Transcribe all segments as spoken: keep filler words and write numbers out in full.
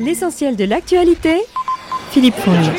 L'essentiel de l'actualité, Philippe Fonge.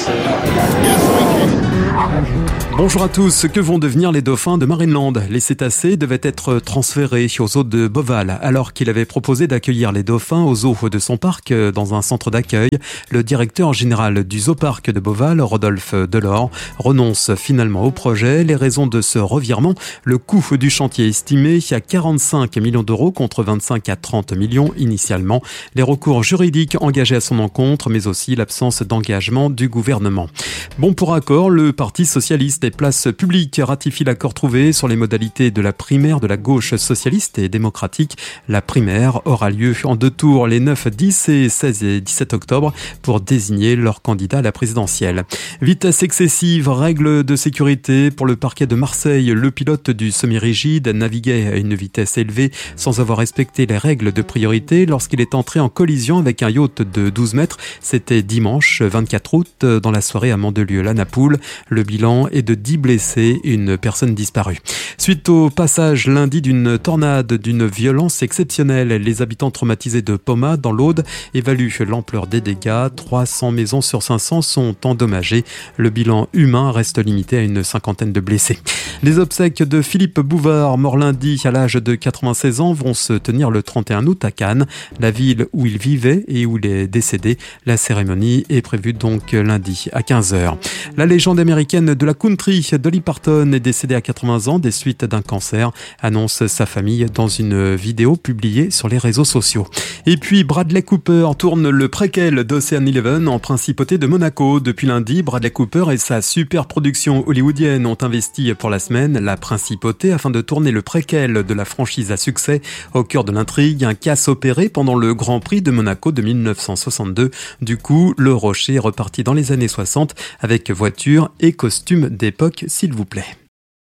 Bonjour à tous. Que vont devenir les dauphins de Marineland ? Les cétacés devaient être transférés aux eaux de Beauval, alors qu'il avait proposé d'accueillir les dauphins aux eaux de son parc dans un centre d'accueil. Le directeur général du zooparc de Beauval, Rodolphe Delors, renonce finalement au projet. Les raisons de ce revirement: le coût du chantier estimé à quarante-cinq millions d'euros contre vingt-cinq à trente millions initialement. Les recours juridiques engagés à son encontre, mais aussi l'absence d'engagement du gouvernement. Bon pour accord, le Parti socialiste des places publiques ratifie l'accord trouvé sur les modalités de la primaire de la gauche socialiste et démocratique. La primaire aura lieu en deux tours les neuf, dix et seize et dix-sept octobre pour désigner leur candidat à la présidentielle. Vitesse excessive, règles de sécurité pour le parquet de Marseille. Le pilote du semi-rigide naviguait à une vitesse élevée sans avoir respecté les règles de priorité lorsqu'il est entré en collision avec un yacht de douze mètres. C'était dimanche vingt-quatre août dans la soirée à Mandelieu-la-Napoule. Le bilan est de dix blessés et une personne disparue. Suite au passage lundi d'une tornade d'une violence exceptionnelle, les habitants traumatisés de Poma dans l'Aude évaluent l'ampleur des dégâts. trois cents maisons sur cinq cents sont endommagées. Le bilan humain reste limité à une cinquantaine de blessés. Les obsèques de Philippe Bouvard, mort lundi à l'âge de quatre-vingt-seize ans, vont se tenir le trente et un août à Cannes, la ville où il vivait et où il est décédé. La cérémonie est prévue donc lundi à quinze heures. La légende américaine de la country, Dolly Parton, est décédée à quatre-vingts ans des suites d'un cancer, annonce sa famille dans une vidéo publiée sur les réseaux sociaux. Et puis Bradley Cooper tourne le préquel d'Ocean Eleven en principauté de Monaco. Depuis lundi, Bradley Cooper et sa super production hollywoodienne ont investi pour la semaine la principauté afin de tourner le préquel de la franchise à succès. Au cœur de l'intrigue, un casse opéré pendant le Grand Prix de Monaco de mille neuf cent soixante-deux. Du coup, le rocher est reparti dans les années soixante avec voitures et costumes d'époque, s'il vous plaît.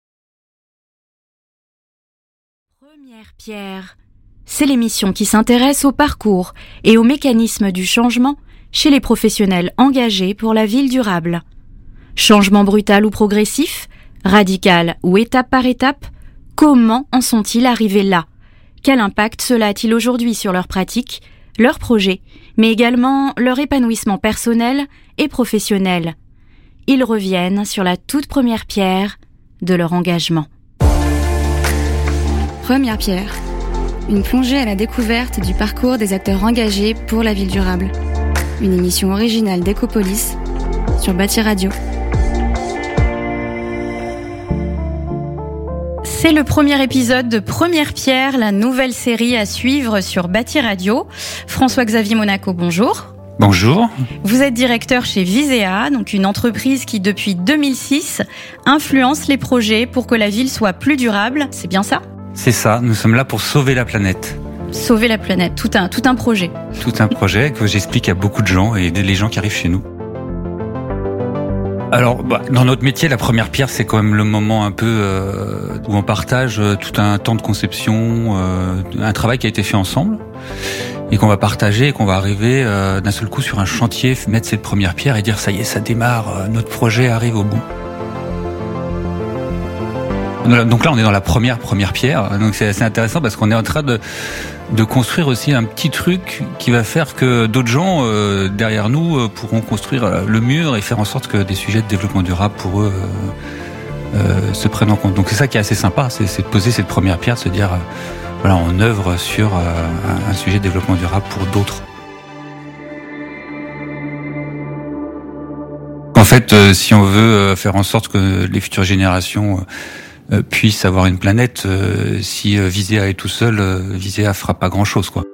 Première pierre, c'est l'émission qui s'intéresse au parcours et aux mécanismes du changement chez les professionnels engagés pour la ville durable. Changement brutal ou progressif, radical ou étape par étape, comment en sont-ils arrivés là ? Quel impact cela a-t-il aujourd'hui sur leurs pratiques, leurs projets, mais également leur épanouissement personnel et professionnel ? Ils reviennent sur la toute première pierre de leur engagement. Première pierre, une plongée à la découverte du parcours des acteurs engagés pour la ville durable. Une émission originale d'Ecopolis sur Bâti Radio. C'est le premier épisode de Première Pierre, la nouvelle série à suivre sur Bâti Radio. François-Xavier Monaco, bonjour. Bonjour. Vous êtes directeur chez Visea, donc une entreprise qui depuis deux mille six influence les projets pour que la ville soit plus durable. C'est bien ça ? C'est ça, nous sommes là pour sauver la planète. Sauver la planète, tout un, tout un projet. Tout un projet que j'explique à beaucoup de gens et les gens qui arrivent chez nous. Alors, bah, dans notre métier, la première pierre, c'est quand même le moment un peu euh, où on partage tout un temps de conception, euh, un travail qui a été fait ensemble et qu'on va partager et qu'on va arriver euh, d'un seul coup sur un chantier, mettre cette première pierre et dire ça y est, ça démarre, euh, notre projet arrive au bout. Donc là, on est dans la première première pierre. Donc c'est assez intéressant parce qu'on est en train de de construire aussi un petit truc qui va faire que d'autres gens euh, derrière nous euh, pourront construire le mur et faire en sorte que des sujets de développement durable pour eux euh, euh, se prennent en compte. Donc c'est ça qui est assez sympa, c'est, c'est de poser cette première pierre, de se dire euh, voilà, on œuvre sur euh, un, un sujet de développement durable pour d'autres. En fait, euh, si on veut euh, faire en sorte que les futures générations euh, puissent avoir une planète, euh, si euh, Visea est tout seul, euh, Visea fera pas grand-chose, quoi.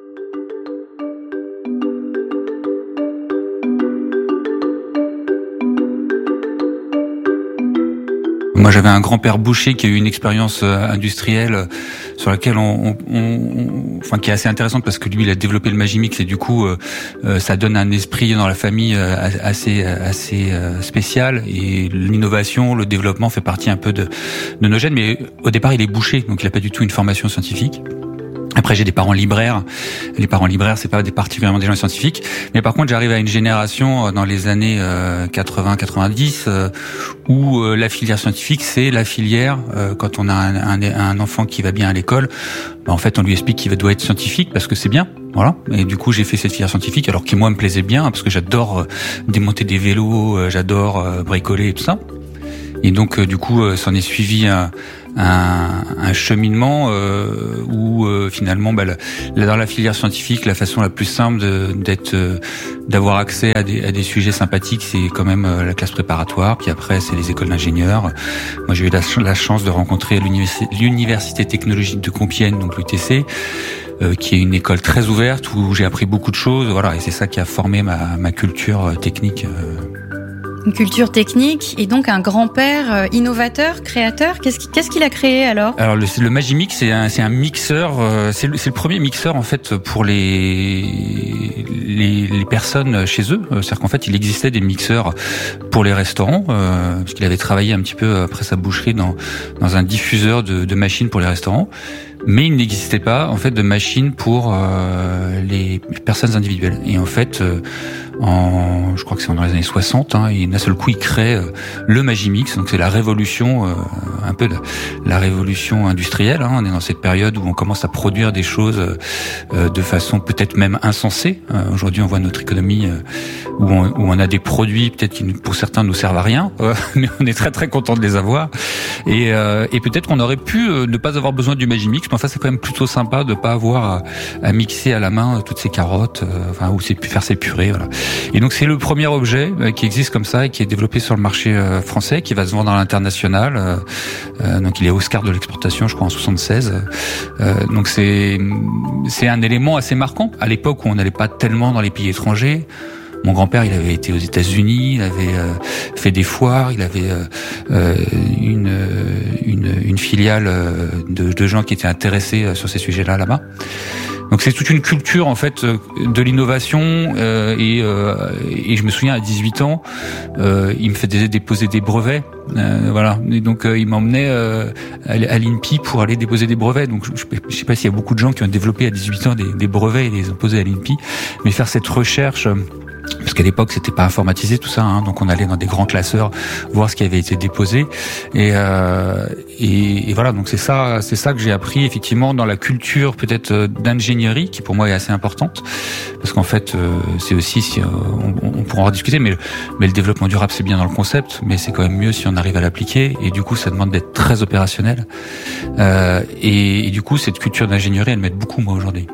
Moi, j'avais un grand-père boucher qui a eu une expérience industrielle sur laquelle on, on, on, enfin, qui est assez intéressante parce que lui, il a développé le Magimix et du coup, euh, ça donne un esprit dans la famille assez, assez spécial. Et l'innovation, le développement fait partie un peu de, de nos gènes. Mais au départ, il est boucher, donc il n'a pas du tout une formation scientifique. Après, j'ai des parents libraires. Les parents libraires, c'est pas des particulièrement des gens scientifiques. Mais par contre, j'arrive à une génération dans les années euh, quatre-vingts quatre-vingt-dix euh, où euh, la filière scientifique, c'est la filière. Euh, quand on a un, un, un enfant qui va bien à l'école, bah, en fait, on lui explique qu'il doit être scientifique parce que c'est bien. Voilà. Et du coup, j'ai fait cette filière scientifique, alors qui moi me plaisait bien parce que j'adore euh, démonter des vélos, euh, j'adore euh, bricoler et tout ça. Et donc, euh, du coup, euh, s'en est suivi un, un, un cheminement euh, où euh, finalement, bah, là, dans la filière scientifique, la façon la plus simple de, d'être, euh, d'avoir accès à des, à des sujets sympathiques, c'est quand même euh, la classe préparatoire. Puis après, c'est les écoles d'ingénieurs. Moi, j'ai eu la, la chance de rencontrer l'université, l'université technologique de Compiègne, donc l'U T C. Euh, qui est une école très ouverte où j'ai appris beaucoup de choses, voilà, et c'est ça qui a formé ma, ma culture euh, technique. Euh. Une culture technique et donc un grand-père euh, innovateur, créateur. Qu'est-ce qu'il, qu'est-ce qu'il a créé alors ? Alors le, le Magimix, c'est un, c'est un mixeur. Euh, c'est, le, c'est le premier mixeur en fait pour les les, les personnes chez eux. C'est-à-dire qu'en fait, il existait des mixeurs pour les restaurants, euh, parce qu'il avait travaillé un petit peu après sa boucherie dans dans un diffuseur de, de machines pour les restaurants. Mais il n'existait pas en fait de machine pour euh, les personnes individuelles. Et en fait, euh, en, je crois que c'est dans les années soixante, hein, et d'un seul coup, il crée euh, le Magimix. Donc c'est la révolution, euh, un peu de, la révolution industrielle. Hein. On est dans cette période où on commence à produire des choses euh, de façon peut-être même insensée. Euh, aujourd'hui, on voit notre économie euh, où, on, où on a des produits peut-être qui, pour certains, nous servent à rien, euh, mais on est très très content de les avoir. Et, euh, et peut-être qu'on aurait pu euh, ne pas avoir besoin du Magimix. Enfin, c'est quand même plutôt sympa de pas avoir à, à mixer à la main toutes ces carottes, euh, enfin, ou c'est faire ses purées, voilà. Et donc c'est le premier objet euh, qui existe comme ça et qui est développé sur le marché euh, français, qui va se vendre à l'international. Euh, euh, donc il est Oscar de l'exportation, je crois en soixante-seize. Euh, donc c'est c'est un élément assez marquant à l'époque où on n'allait pas tellement dans les pays étrangers. Mon grand-père, il avait été aux États-Unis, il avait euh, fait des foires, il avait euh, une, une une filiale de, de gens qui étaient intéressés sur ces sujets-là là-bas. Donc c'est toute une culture en fait de l'innovation euh, et, euh, et je me souviens à dix-huit ans, euh, il me faisait déposer des brevets, euh, voilà. Et donc euh, il m'emmenait euh, à l'I N P I pour aller déposer des brevets. Donc je, je sais pas s'il y a beaucoup de gens qui ont développé à dix-huit ans des, des brevets et les ont posés à l'I N P I, mais faire cette recherche. Parce qu'à l'époque c'était pas informatisé tout ça, hein, donc on allait dans des grands classeurs voir ce qui avait été déposé et, euh, et, et voilà, donc c'est ça, c'est ça que j'ai appris effectivement dans la culture peut-être d'ingénierie qui pour moi est assez importante parce qu'en fait euh, c'est aussi si euh, on, on pourra en discuter, mais mais le développement durable c'est bien dans le concept, mais c'est quand même mieux si on arrive à l'appliquer et du coup ça demande d'être très opérationnel euh, et, et du coup cette culture d'ingénierie elle m'aide beaucoup moi aujourd'hui.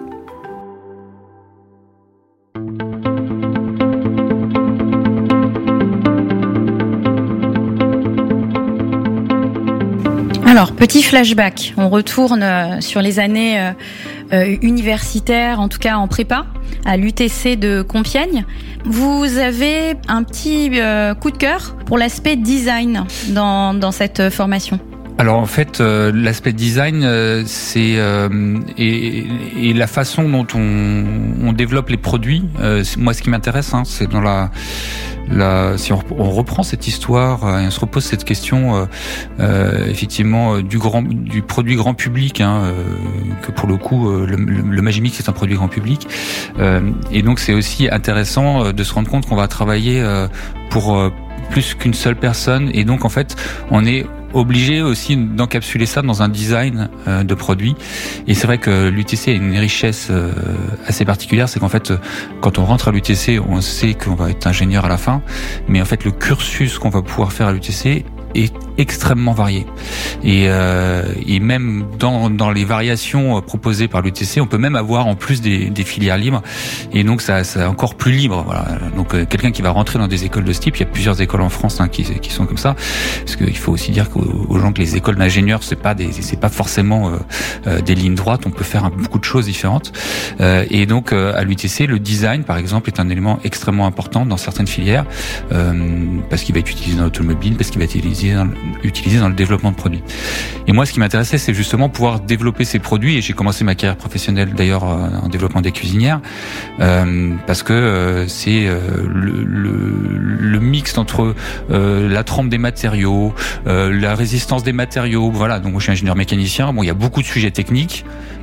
Alors, petit flashback, on retourne euh, sur les années euh, euh, universitaires, en tout cas en prépa, à l'U T C de Compiègne. Vous avez un petit euh, coup de cœur pour l'aspect design dans, dans cette formation. Alors en fait, euh, l'aspect design, euh, c'est euh, et, et la façon dont on, on développe les produits. Euh, moi, ce qui m'intéresse, hein, c'est dans la, la si on, on reprend cette histoire euh, et on se repose cette question, euh, euh, effectivement, euh, du grand, du produit grand public, hein, euh, que pour le coup, euh, le, le, le Magimix c'est un produit grand public, euh, et donc c'est aussi intéressant euh, de se rendre compte qu'on va travailler euh, pour euh, plus qu'une seule personne, et donc en fait, on est obligé aussi d'encapsuler ça dans un design euh, de produit. Et c'est vrai que l'U T C a une richesse euh, assez particulière, c'est qu'en fait, quand on rentre à l'U T C, on sait qu'on va être ingénieur à la fin, mais en fait, le cursus qu'on va pouvoir faire à l'U T C est extrêmement varié. Et, euh, et même dans, dans les variations proposées par l'U T C, on peut même avoir en plus des, des filières libres. Et donc, ça, c'est encore plus libre. Voilà. Donc, euh, quelqu'un qui va rentrer dans des écoles de ce type, il y a plusieurs écoles en France hein, qui, qui sont comme ça. Parce qu'il faut aussi dire qu'aux aux gens que les écoles d'ingénieurs, c'est pas des, c'est pas forcément euh, euh, des lignes droites. On peut faire un, beaucoup de choses différentes. Euh, et donc, euh, à l'U T C, le design, par exemple, est un élément extrêmement important dans certaines filières, euh, parce qu'il va être utilisé dans l'automobile, parce qu'il va être utilisé Dans le, utilisé dans le développement de produits. Et moi, ce qui m'intéressait, c'est justement pouvoir développer ces produits. Et j'ai commencé ma carrière professionnelle d'ailleurs en développement des cuisinières, euh, parce que euh, c'est euh, le, le, le mix entre euh, la trempe des matériaux, euh, la résistance des matériaux. Voilà. Donc, moi, je suis ingénieur mécanicien. Bon, il y a beaucoup de sujets techniques.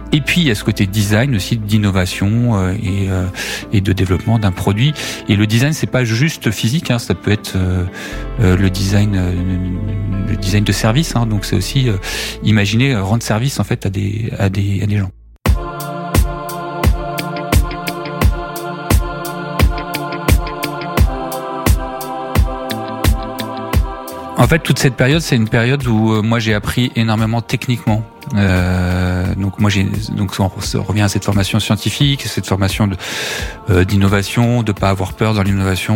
Et puis il y a ce côté design aussi, d'innovation euh, et, euh, et de développement d'un produit. Et le design, c'est pas juste physique, hein, ça peut être euh, euh, le design, euh, le design de service. Hein, donc c'est aussi euh, imaginer euh, rendre service en fait à des à des à des gens. En fait, toute cette période, c'est une période où euh, moi j'ai appris énormément techniquement. Euh, donc moi j'ai donc on revient à cette formation scientifique, cette formation de, euh, d'innovation, de pas avoir peur dans l'innovation.